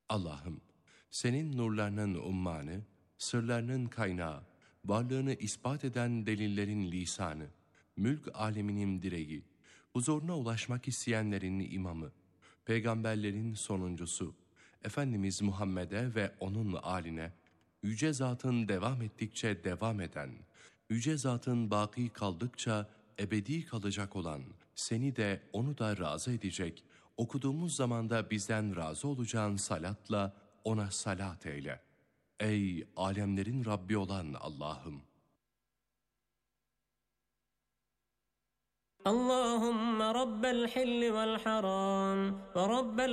Allah'ım, senin nurlarının ummanı, sırlarının kaynağı, varlığını ispat eden delillerin lisanı, mülk aleminin direği, huzuruna ulaşmak isteyenlerin imamı, peygamberlerin sonuncusu, Efendimiz Muhammed'e ve onun âline, yüce zatın devam ettikçe devam eden, yüce zatın baki kaldıkça ebedi kalacak olan, seni de onu da razı edecek, okuduğumuz zamanda bizden razı olacağın salatla ona salat eyle. Ey alemlerin Rabbi olan Allah'ım! اللهم رب الحل والحرام ورب